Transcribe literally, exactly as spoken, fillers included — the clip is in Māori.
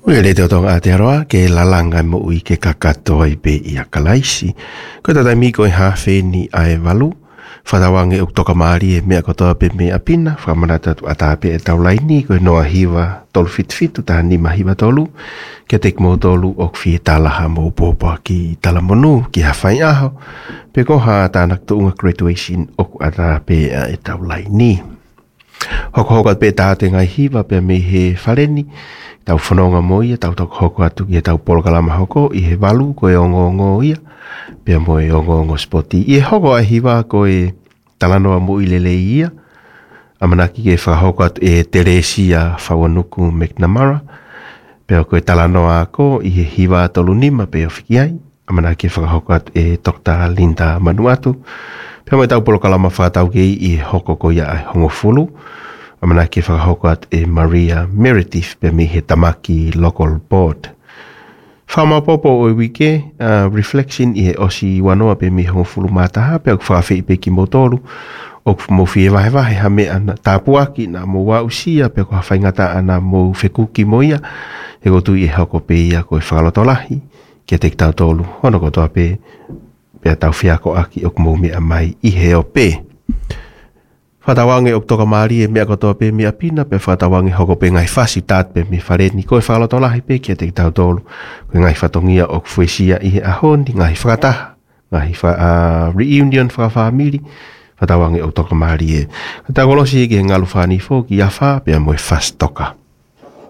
Ue le te otonga Aotearoa ke lalanga mo ui ke kakato ai pe i a kalaisi. Ko tatai miko e hawheni a e walu. Whatawange o toka maari e mea kotoa pe mea pina. Whamanata tu atape e taulaini ko e noa hiwa tolu fitfitu taha nima hiwa tolu. Ke tek mo tolu o kwhi talaha mo popa ki talamonu ki hawhai aho. Pe ko ha tānak tu unga graduation o ku atape e taulaini. Hoko hoko pe tāte ngai hiwa pe me he whareni. Tau whanonga mo ia, tau tau hoko atu ki e tau polokalama hoko, i he walu ko e ongo ongo ia, pia mo e ongo ongo spoti. I he hoko a hiwa ko e talanoa mo i lele ia, amanaki ke whakahoko atu e Teresia Whawanuku McNamara, pia ko e talanoa ko i he hiwa tolu nima pe o whikiai, amanaki ke whakahoko atu e Doctor Linda Manuatu, pia mo e tau polokalama whakatau kei i he hoko ko ia ai hongo fulu, amana ke whakahoko at e Maria Meredith pe mi he tamaki local board. Whamapopo o i wike, uh, reflection i he osi wanoa pe mi hongo fulu mātaha, pe aku whawhi pe ki motoru, o mo fie wahe wahe ha me ana tāpuaki na mo wa usia, pe aku hawhaingata ana mo whekuki mo ia, he gotu i he hoko pe ia ko e whakalotolahi, ke te kitau tolu, hono kotoa pe, pe tau whiako aki o kumo mea mai i he o pe. Whatawange o toka maari e mea kotoa pe mea pina, pe whatawange hoko pe ngai whasi tāt pe me whareni koe whakalotolahi pe kia te kitau tolu. Koe ngai whatongia o kufuesia i he ahoni, ngai whakataha, ngai wha, uh, reunion whakawhamiri, whatawange o toka maari e. Katagolosi e ke ngalu whani fō ki a wha, pe a moe whastoka.